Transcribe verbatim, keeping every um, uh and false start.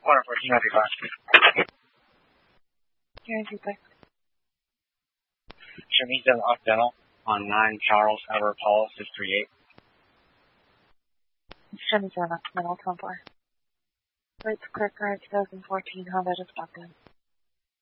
one fourteen ninety-five. Guarantee six. Shamita Occidental on nine Charles Edward Paul six three eight. Shamita Occidental, ten four. Rates clear current two thousand fourteen Honda to Stockton.